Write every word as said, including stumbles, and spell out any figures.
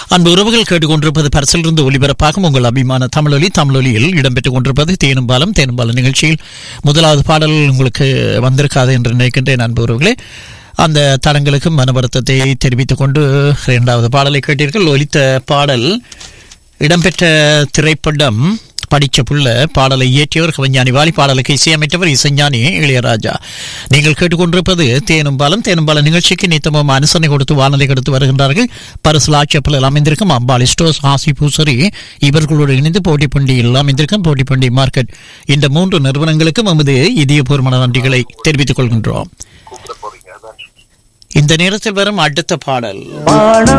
அன்பு உறவுகள் கேட்டுக்கொண்டிருப்பது பரிசிலிருந்து ஒலிபரப்பாகும் உங்கள் அபிமான தமிழொலி. தமிழொலியில் இடம்பெற்றுக் கொண்டிருப்பது தேனும்பாலம் தேனும்பாலம் நிகழ்ச்சியில் முதலாவது பாடல் உங்களுக்கு வந்திருக்காது என்று நினைக்கின்றேன். அன்பு உறவுகளே, அந்த தடங்களுக்கும் மன வருத்தத்தை தெரிவித்துக் கொண்டு இரண்டாவது பாடலை கேட்டீர்கள். ஒலித்த பாடல் இடம்பெற்ற திரைப்படம் படிச்ச புள்ள. பாடலை இயற்றியவர் கவிஞானி வாலி, பாடலுக்கு இசையமைத்தவர் இசைஞானி இளையராஜா. நீங்கள் கேட்டுக்கொண்டிருப்பது தேனும்பாலம் தேனும்பாலம் நிகழ்ச்சிக்கு நித்தமும் அனுசரணை கொடுத்து வானொலி கொடுத்து வருகின்றார்கள். பரிசல் ஆட்சப்பலில் அமைந்திருக்கும் அம்பாள் ஸ்டோர்ஸ், ஆசி பூசரி இவர்களோடு இணைந்து போட்டிப்பண்டியில் அமைந்திருக்கும் போட்டிப்பண்டி மார்க்கெட், இந்த மூன்று நிறுவனங்களுக்கும் நமது இதயபூர்வமான நன்றிகளை தெரிவித்துக் கொள்கின்றோம். இந்த நேரத்தில் வரும் அடுத்த பாடல்